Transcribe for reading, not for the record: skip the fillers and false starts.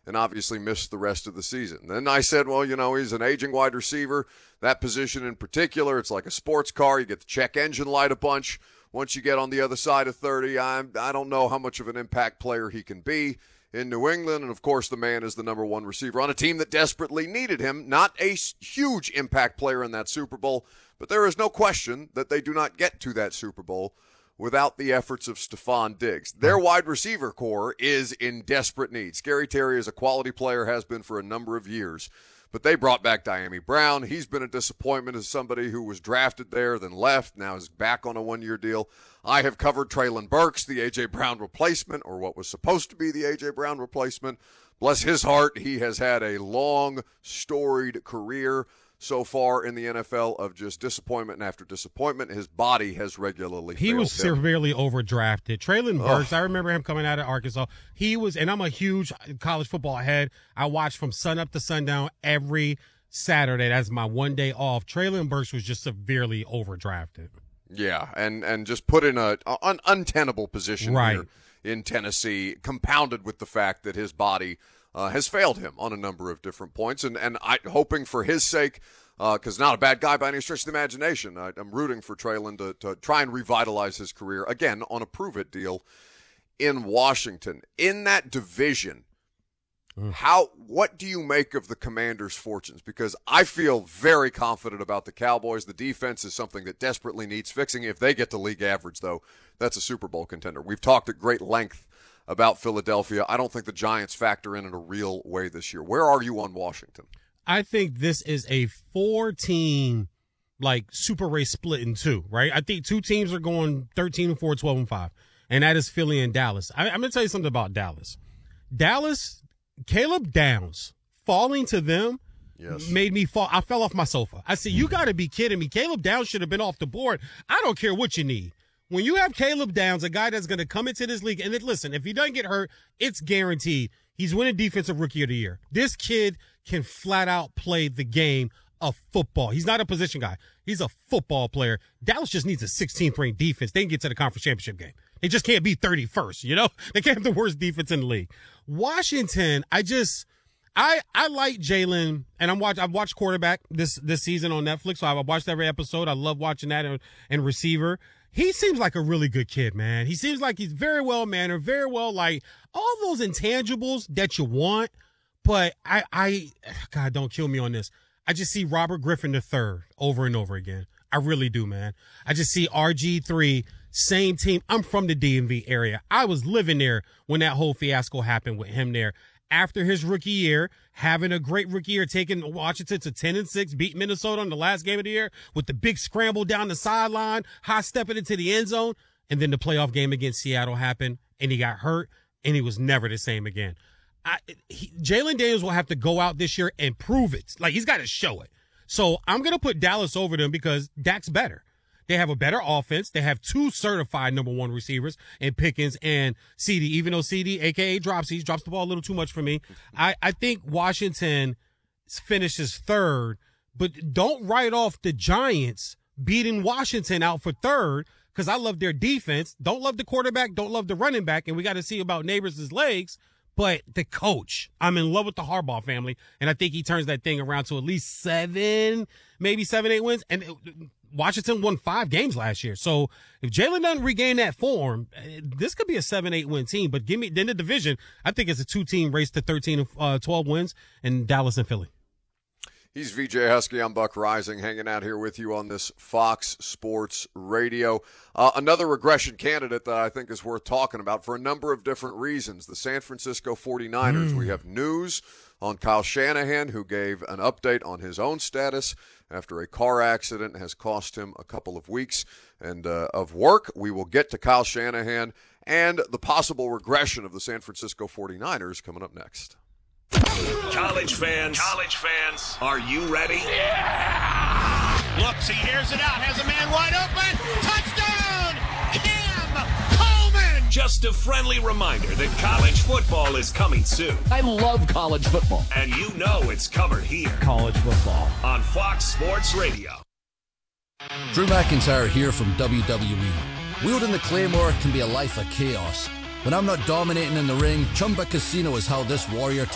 and obviously missed the rest of the season. Then I said, well, he's an aging wide receiver. That position in particular, it's like a sports car. You get the check engine light a bunch. Once you get on the other side of 30, I don't know how much of an impact player he can be in New England. And, of course, the man is the number one receiver on a team that desperately needed him. Not a huge impact player in that Super Bowl, but there is no question that they do not get to that Super Bowl without the efforts of Stephon Diggs. Their wide receiver core is in desperate need. Scary Terry is a quality player, has been for a number of years. But they brought back Dyami Brown. He's been a disappointment as somebody who was drafted there, then left, now is back on a one-year deal. I have covered Treylon Burks, the A.J. Brown replacement, or what was supposed to be the A.J. Brown replacement. Bless his heart, he has had a long, storied career so far in the NFL of just disappointment after disappointment. His body has regularly failed him. He was severely overdrafted. Treylon Burks, I remember him coming out of Arkansas. He was, and I'm a huge college football head. I watch from sun up to sundown every Saturday. That's my one day off. Treylon Burks was just severely overdrafted. Yeah, and just put in an untenable position here in Tennessee, compounded with the fact that his body has failed him on a number of different points, and hoping for his sake, because not a bad guy by any stretch of the imagination. I'm rooting for Treylon to try and revitalize his career, again, on a prove-it deal in Washington. In that division, what do you make of the Commanders' fortunes? Because I feel very confident about the Cowboys. The defense is something that desperately needs fixing. If they get to league average, though, that's a Super Bowl contender. We've talked at great length about Philadelphia. I don't think the Giants factor in a real way this year. Where are you on Washington? I think this is a 4-team, super race split in two, right? I think two teams are going 13-4, 12-5, and that is Philly and Dallas. I'm going to tell you something about Dallas. Caleb Downs, falling to them made me fall. I fell off my sofa. I said, you got to be kidding me. Caleb Downs should have been off the board. I don't care what you need. When you have Caleb Downs, a guy that's going to come into this league, and listen, if he doesn't get hurt, it's guaranteed he's winning Defensive Rookie of the Year. This kid can flat out play the game of football. He's not a position guy. He's a football player. Dallas just needs a 16th ranked defense. They can get to the conference championship game. They just can't be 31st, They can't have the worst defense in the league. Washington, I like Jalen, and I've watched quarterback this season on Netflix, so I've watched every episode. I love watching that, and receiver. He seems like a really good kid, man. He seems like he's very well mannered, very well, all those intangibles that you want. But God, don't kill me on this. I just see Robert Griffin III over and over again. I really do, man. I just see RG3, same team. I'm from the DMV area. I was living there when that whole fiasco happened with him there. After his rookie year, having a great rookie year, taking Washington to 10-6, beat Minnesota in the last game of the year with the big scramble down the sideline, high stepping into the end zone, and then the playoff game against Seattle happened, and he got hurt, and he was never the same again. Jalen Daniels will have to go out this year and prove it. He's got to show it. So I'm going to put Dallas over them because Dak's better. They have a better offense. They have two certified number one receivers in Pickens and CD, even though CD, a.k.a. drops the ball a little too much for me. I think Washington finishes third, but don't write off the Giants beating Washington out for third because I love their defense. Don't love the quarterback, don't love the running back, and we got to see about Neighbors' legs. But the coach, I'm in love with the Harbaugh family, and I think he turns that thing around to at least 7, 8 wins. And Washington won 5 games last year. So if Jalen doesn't regain that form, this could be a 7-8 win team. But then the division, I think it's a 2-team race to 13 and 12 wins, and Dallas and Philly. He's VJ Husky. I'm Buck Rising, hanging out here with you on this Fox Sports Radio. Another regression candidate that I think is worth talking about for a number of different reasons. The San Francisco 49ers. We have news on Kyle Shanahan, who gave an update on his own status after a car accident has cost him a couple of weeks of work. We will get to Kyle Shanahan and the possible regression of the San Francisco 49ers coming up next. College fans, are you ready? Yeah! Looks, he hears it out, has a man wide open. Touchdown! Cam Coleman! Just a friendly reminder that college football is coming soon. I love college football. And you know it's covered here. College football. On Fox Sports Radio. Drew McIntyre here from WWE. Wielding the Claymore can be a life of chaos. When I'm not dominating in the ring, Chumba Casino is how this warrior